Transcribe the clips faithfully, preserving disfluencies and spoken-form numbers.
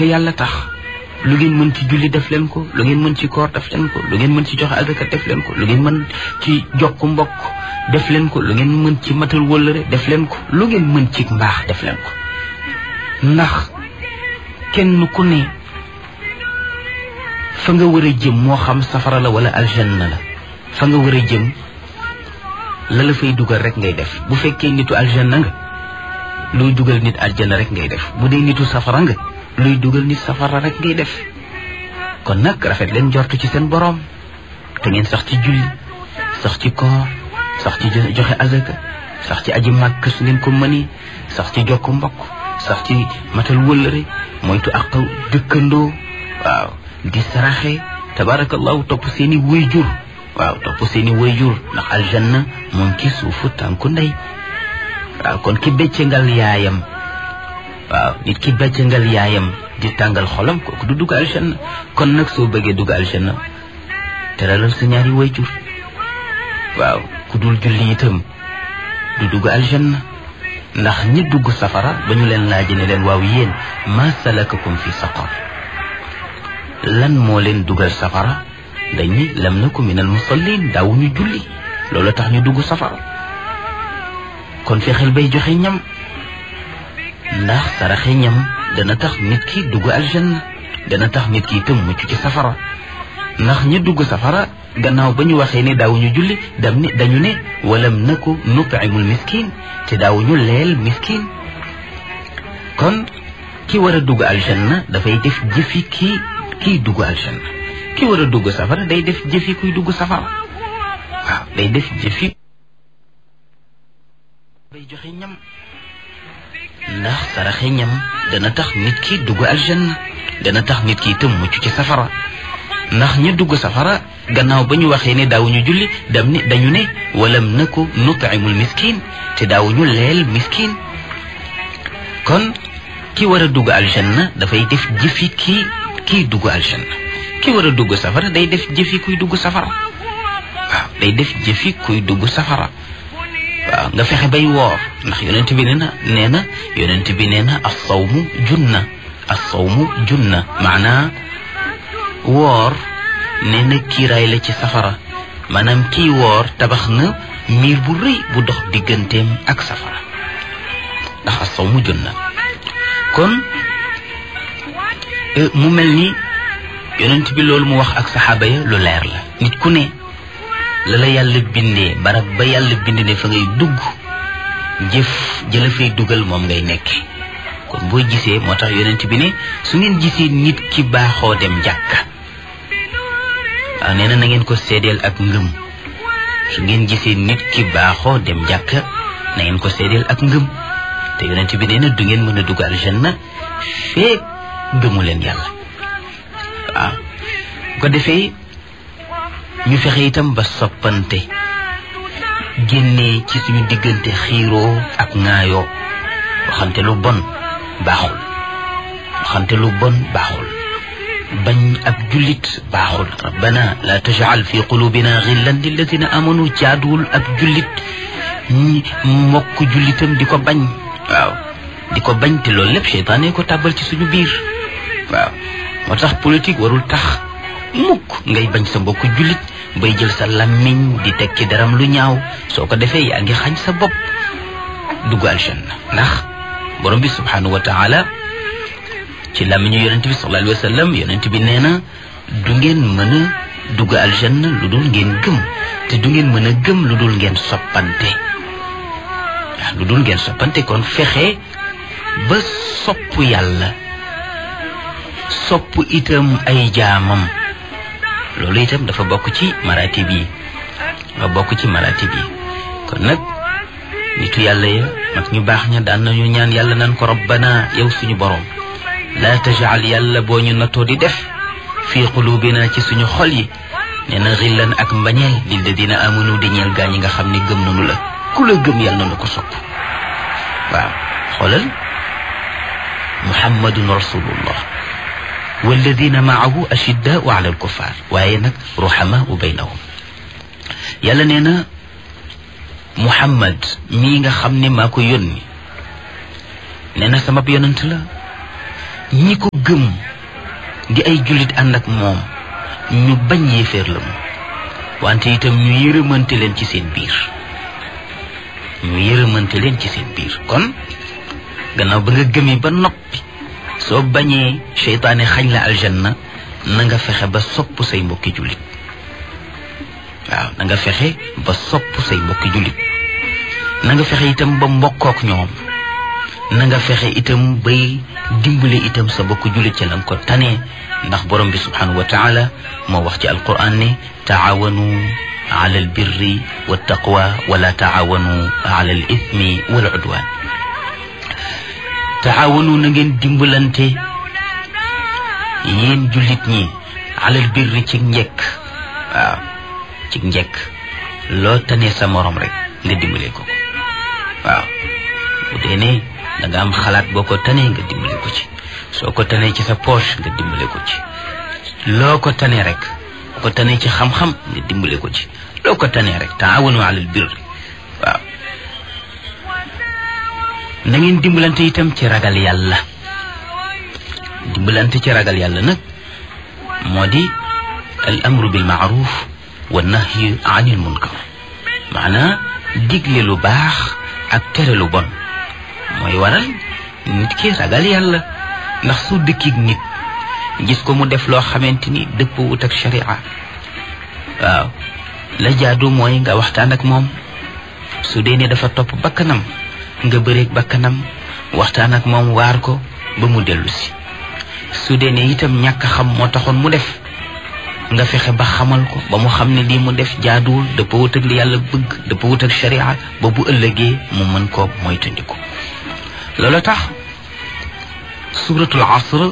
te yàlla tax lu ngeen mën ci julli def leen ko lu ngeen mën ci koor def leen ko lu ngeen mën ci joxe azaka def leen ko lu ngeen mën ci jokk mbokk def leen ko lu ngeen mën ci matal wëllëre def leen ko lu ngeen mën ci mbaax def leen ko ndax kenn ku ne fa nga war a jëm moo xam safara la wala aljanna la fa nga war a jëm la la fay dugal rek ngay def bu fekkee nitu aljanna nga luy dugal nit aljanna rek ngay def bu dee nitu safara nga luy dugal nit safara rek ngay def kon nag rafet leen jortu ci seen boroom te ngeen sax ci julli sax ci koor sax ci joxe azaka sax ci aji màkk su ngeen ko mëni sax ci jokk mbokk sax ci matal wëllëre moytu ak dëkkandoo waaw di saraxe tabarakallahu topp seeni wayjur waaw topp seeni wayjur ndax aljanna moom ci suufu tànku ndey waaw kon ki beccangal yaayam waaw nit ki beccangal yaayam di tàngal xolam kooku du dugg aljanna kon nag soo bëggee dugg aljanna teralal sa ñaari wayjur waaw ku dul julli itam du dugg aljanna ndax ñi dugg safara ba ñu leen laaj ne leen waaw yéen ma salakakum fi saqar lan moo leen dugal safara dañu lam naku minal musallin daawuñu julli loolu tax ñu dugg safara kon fexeel bay joxe ñam ndax saraxe ñam dana tax nit ki dugg aljanna dana tax nit ki itam mucc ci safara ndax ñi dugg safara gannaaw ba ñu waxee ne daawuñu julli dam ne dañu ne walam naku nut'imul miskin te daawuñu leel miskin kon ki war a dugg aljanna dafay def jëfi kii kii dugg aljanna ki war a dugg safara day def jëfi kuy dugg safara waaw day def jëfi bay joxe ñam ndax saraxe ñam dana tax nit ki dugg aljanna dana tax nit ki itam mucc ci safara ndax ñi dugg safara gannaaw ba ñu waxee ne daawuñu julli dam ne dañu ne walam naku nut'imul miskin te daawuñu leel miskin kon ki war a dugg aljanna dafay def jëfi kii kii dugg aljanna ki war a dugg safara day def jëfi kuy dugg safara waaw day def jëfi kuy dugg safara waaw nga fexe bay woor ndax yonent bi nee na nee na yonent bi nee na as-sawmu junna as-sawmu junna maanaa woor nee na kiiraay la ci safara maanaam kii woor tabax na miir bu rëy bu dox digganteem ak safara ndax as-sawmu junna kon mu mel ni yonent bi loolu mu wax ak saxaaba ya lu leer la nit ku ne la la yàlla bindee barab ba yàlla bind ne fa ngay dugg jëf jëla fay dugal moom ngay nekke kon boo gisee moo tax yonent bi ne su ngeen gisee nit ki baaxoo dem jàkka waaw nee na na ngeen ko seedeel ak ngëm su ngeen gisee nit ki baaxoo dem jàkka na ngeen ko seedeel ak ngëm te yonent bi nee na du ngeen mën a dugg aljanna feek gëmu leen yàlla waaw ko defee ñu fexe itam ba soppante génnee ci suñu diggante xiiroo ak ŋaayoo waxante lu bon baaxul waxante lu bon baaxul bañ ab jullit baaxul rabbana la tajal fi qulubina ghillan lilladina amanu jaaduwul ab jullit ñi mbokk jullitam di ko bañ waaw di ko bañ te loolu lépp seytaane ko tàbbal ci suñu biir waaw moo tax politique warul tax mukk ngay bañ sa mbokk jullit bay jël sa lammiñ di teg ci daram lu ñaaw soo ko defee yaa ngi xañ sa bopp dugg aljanna ndax borom bi subhanahu wa taala ci lammiñu yonent bi sallallahu alayhi wa sallam yonent bi nee na du ngeen mën a dugg aljanna lu dul ngeen gëm te du ngeen mën a gëm lu dul ngeen soppante waaw lu dul ngeen soppante kon fexe ba sopp yàlla sopp itam ay jaamam loolu itam dafa bokk ci maratib yi dafa bokk ci maratib yi kon nag nitu yàlla ya mag ñu baax ña daan nañu ñaan yàlla naan ko rabbana yow suñu borom la tajal yàlla boo ñu nattoo di def fii qulubina ci suñu xol yi nee na xillan ak mbañeel lilladina amanu di ñeel gaa ñi nga xam ne gëm nañu la ku la gëm yàlla na ko sopp waaw xoolal muhammadun rasulullah walladina maahu ashiddaau ala alkuffar waaye nag ruhamaau baynahum yàlla nee na muhammad mii nga xam ne maa ko yónni nee na sama yonent la ñi ko gëm di ay jullit ànd ak moom ñu bañ yéeféer la mu wante itam ñu yërëmante leen ci seen biir ñu yërëmante leen ci seen biir kon gannaaw ba nga gëmee ba noppi soo bañee seytaane xañ la aljanna na nga fexe ba sopp say mbokki jullit waaw na nga fexe ba sopp say mbokki jullit na nga fexe itam ba mbokkook ñoom na nga fexe itam bay dimbale itam sa mbokki jullit ca lan ko tane ndax borom bi subhanahu wa taala moo wax ci alquran ne taawanu ala albirri wattaqwa wala taawanu ala al ithmi wal udwan taawanu na ngeen dimbalante yéen jullit ñi alal birri ci njëkk waaw ci njëkk loo tane sa morom rek nga dimbale ko waaw bu dee ne da nga am xalaat boo ko tanee nga dimbale ko ci soo ko tanee ci sa poche nga dimbale ko ci loo ko tanee rek boo ko tanee ci xam-xam nga dimbale ko ci loo ko tanee rek taawanu alal birri waaw na ngeen dimbalante itam ci ragal yàlla dimbalante ci ragal yàlla nag moo di al amru bil maaruf wa nahyi anil munkar maanaa digle lu baax ak tere lu bon mooy waral nit ki ragal yàlla ndax su dëkkig nit gis ko mu def loo xamante ni dëppwut ak sharia waaw la jaadu mooy nga waxtaan ak moom su dee ne dafa topp bakkanam nga bëreeg bakkanam waxtaan ak moom waar ko ba mu dellu si su dee ne itam ñàkk xam moo taxoon mu def nga fexe ba xamal ko ba mu xam ne lii mu def jaaduwul dafa wut ak li yàlla bëgg dafa wut ak sharia ba bu ëllëgee mu mën koo moytandiku loolu tax suratul asr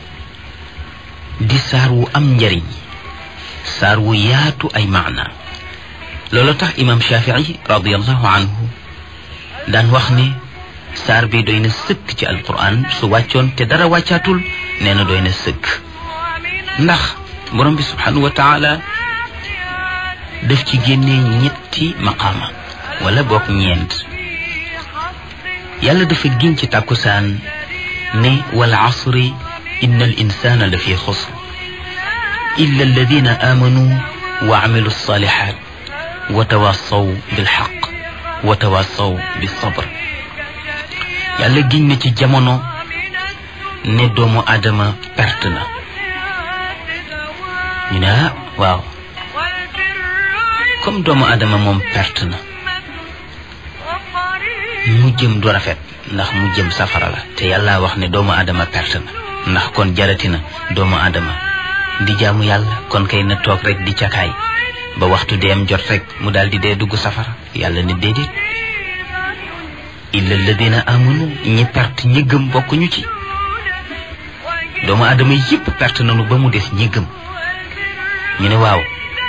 di saar wu am njariñ saar wu yaatu ay maana loolu tax imam Shafii radiallahu anhu daan wax ne saar bi doy na sëkk ci alquran su wàccoon te dara wàccaatul nee na doy na sëkk ndax borom bi subhanahu wa taala daf ci génnee ñetti maqaama wala bokk ñeent yàlla dafa giñ ci tàkkusaan ne wal asri inna al insana la fi xusr illa alladina amanu wa amilu salihat wa tawassaw bil haqq wa tawassaw bis sabr yàlla giñ na ci jamono ne doomu aadama perte na ñu ne ah waaw comme doomu aadama moom perte na mu jëm du rafet ndax mu jëm safara la te yàlla wax ne doomu aadama perte na ndax kon jarati na doomu aadama di jaamu yàlla kon kay na toog rek di cakaay ba waxtu deem jot rek mu daal di dee dugg safara yàlla ne déedéet illa alladina amanu ñi perte ñi gëm bokkuñu ci doomu aadama yépp perte nañu ba mu des ñi gëm ñu ne waaw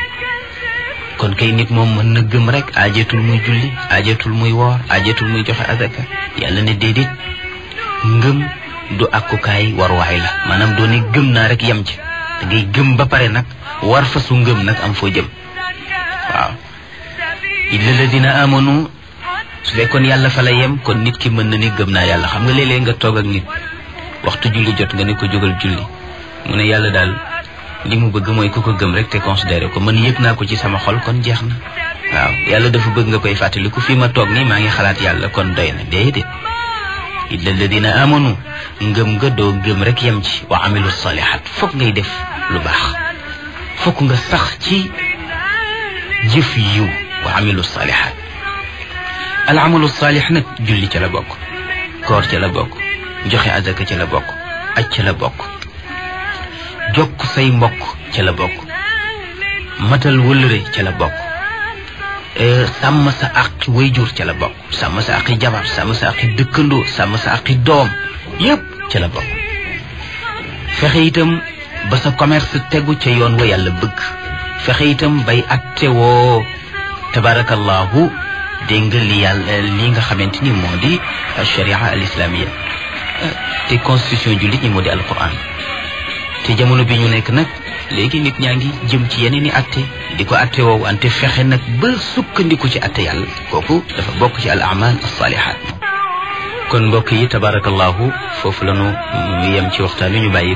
kon kay nit moom mën na gëm rek aajeetul muy julli aajeetul muy woor aajeetul muy joxe azaka yàlla ne déedéet ngëm du akkukaay waruwaay la maanaam doo ne gëm naa rek yem ci da ngay gëm ba pare nag war fa su ngëm nag am foo jëm waaw illa alladina amanu su fekkoon yàlla fa la yem kon nit ki mën na ni gëm naa yàlla xam nga léeg-léeg nga toog ak nit waxtu julli jot nga ne ko jógal julli mu ne yàlla daal li mu bëgg mooy ku ko gëm rek te considéré ko man yëg naa ko ci sama xol kon jeex na waaw yàlla dafa bëgg nga koy fàttaliku fi ma toog nii maa ngi xalaat yàlla kon doy na déedéet illa alladina amanu ngëm nga doo gëm rek yem ci wa amilu salihat fokk ngay def lu baax fokk nga sax ci jëf yiw wa amilu salihat al amalu salih nag julli ca la bokk koor ca la bokk joxe azaka ca la bokk aj ca la bokk jokk say mbokk ca la bokk matal wëllëre ca la bokk sàmm sa àqi wayjur ca la bokk sàmm sa àqi jabar sàmm sa àqi dëkkandoo sàmm sa àqi doom yépp ca la bokk fexe itam ba sa commerce tegu ca yoon wa yàlla bëgg fexe itam bay atte woo tabarakallahu dégg nga li yàlla li nga xamante ni moo di sharia al islamia te constitution jullit ñi moo di alquran te jamono bi ñu nekk nag léegi nit ñaa ngi jëm ci yeneen i atte di ko atte woowu ante fexe nag ba sukkandiku ci atte yàlla kooku dafa bokk ci al amal as salihat kon mbokk yi tabarakallahu foofu la ñu yem ci waxtaan wi ñu bàyyi